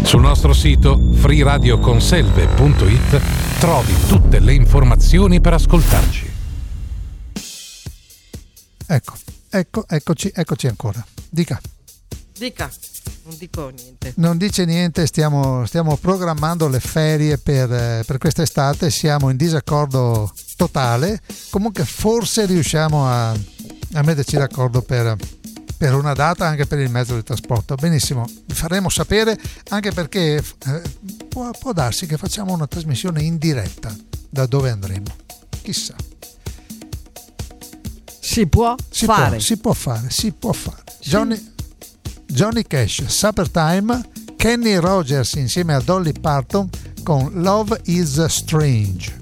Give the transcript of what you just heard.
Sul nostro sito freeradioconselve.it trovi tutte le informazioni per ascoltarci. Eccoci ancora. Dica. Non dico niente. Non dice niente, stiamo programmando le ferie per quest'estate, siamo in disaccordo totale. Comunque forse riusciamo a metterci d'accordo per una data, anche per il mezzo di trasporto. Benissimo, vi faremo sapere, anche perché può darsi che facciamo una trasmissione in diretta da dove andremo, chissà. Si può fare. Johnny Cash, Suppertime, Kenny Rogers insieme a Dolly Parton con Love is Strange.